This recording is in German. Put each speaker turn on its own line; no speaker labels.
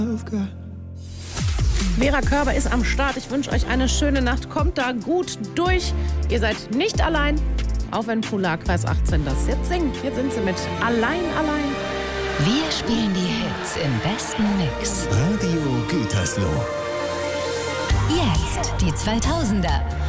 Vera Körber ist am Start. Ich wünsche euch eine schöne Nacht. Kommt da gut durch. Ihr seid nicht allein. Auch wenn Polar Kreis 18 das jetzt singt. Hier sind sie mit Allein, allein.
Wir spielen die Hits im besten Mix.
Radio Gütersloh.
Jetzt die 2000er.